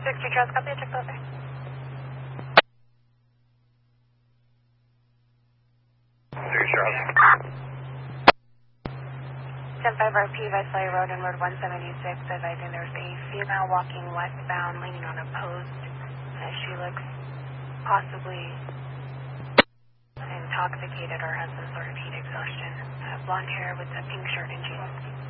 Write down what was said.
262 Charles, copy, check over. 6 Charles. 10-5 RP, Visalia Road and Road 176, advising there's a female walking westbound, leaning on a post. She looks possibly intoxicated or has some sort of heat exhaustion. Blonde hair with a pink shirt and jeans.